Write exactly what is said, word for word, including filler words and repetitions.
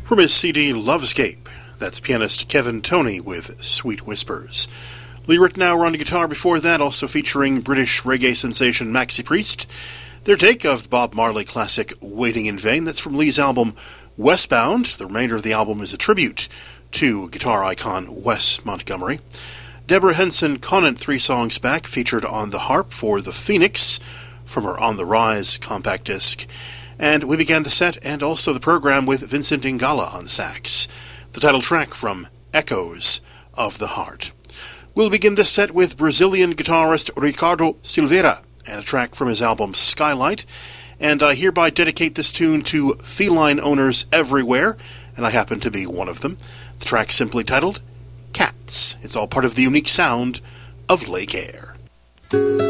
From his C D Lovescape, that's pianist Kevin Toney with Sweet Whispers. Lee Ritenour on guitar before that, also featuring British reggae sensation Maxi Priest. Their take of Bob Marley classic Waiting in Vain, that's from Lee's album Westbound. The remainder of the album is a tribute to guitar icon Wes Montgomery. Deborah Henson Conant, three songs back, featured on the harp for The Phoenix from her On the Rise compact disc. And we began the set and also the program with Vincent Ingala on sax, the title track from Echoes of the Heart. We'll begin this set with Brazilian guitarist Ricardo Silveira and a track from his album Skylight, and I hereby dedicate this tune to feline owners everywhere, and I happen to be one of them. The track simply titled Cats. It's all part of the unique sound of Lake Air.